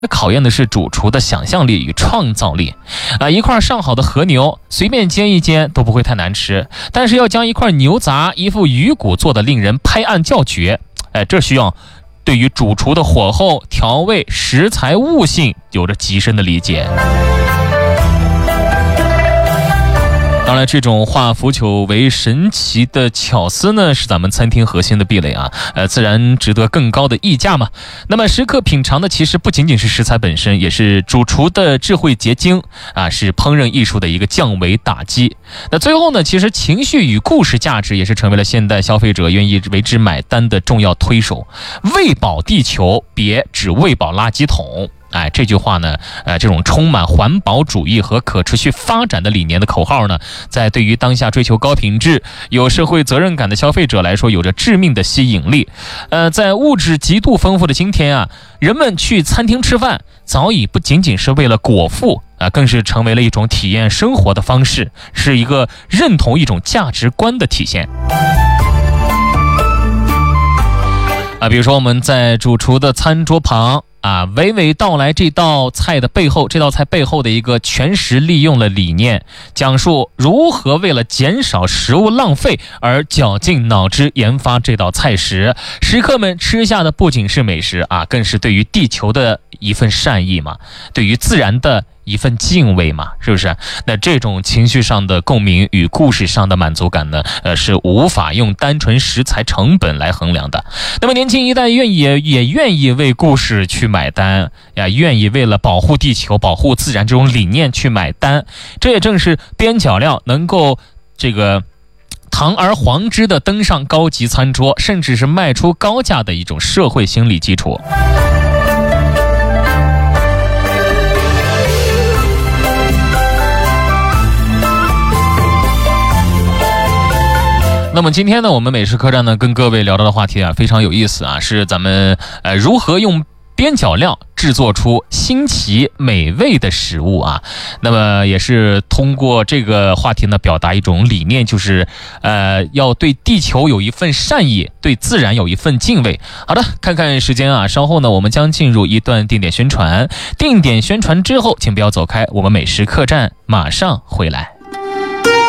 考验的是主厨的想象力与创造力一块上好的和牛随便煎一煎都不会太难吃，但是要将一块牛杂一副鱼骨做得令人拍案叫绝，这需要对于主厨的火候、调味、食材悟性有着极深的理解。当然，这种化腐朽为神奇的巧思呢，是咱们餐厅核心的壁垒啊，自然值得更高的溢价嘛。那么时刻品尝的其实不仅仅是食材本身，也是主厨的智慧结晶啊，是烹饪艺术的一个降维打击。那最后呢，其实情绪与故事价值也是成为了现代消费者愿意为之买单的重要推手。喂饱地球，别只喂饱垃圾桶。这句话呢，这种充满环保主义和可持续发展的理念的口号呢，在对于当下追求高品质、有社会责任感的消费者来说，有着致命的吸引力。在物质极度丰富的今天啊，人们去餐厅吃饭，早已不仅仅是为了果腹更是成为了一种体验生活的方式，是一个认同一种价值观的体现。比如说我们在主厨的餐桌旁娓娓道来这道菜背后的一个全食利用的理念，讲述如何为了减少食物浪费而绞尽脑汁研发这道菜时，食客们吃下的不仅是美食更是对于地球的一份善意嘛，对于自然的一份敬畏嘛，是不是？那这种情绪上的共鸣与故事上的满足感呢，是无法用单纯食材成本来衡量的。那么年轻一代也愿意为故事去买单呀，愿意为了保护地球、保护自然这种理念去买单。这也正是边角料能够堂而皇之的登上高级餐桌，甚至是卖出高价的一种社会心理基础。那么今天呢，我们美食客栈呢跟各位聊到的话题非常有意思是咱们如何用边角料制作出新奇美味的食物那么也是通过这个话题呢表达一种理念，就是要对地球有一份善意，对自然有一份敬畏。好的，看看时间稍后呢我们将进入一段定点宣传。定点宣传之后请不要走开，我们美食客栈马上回来。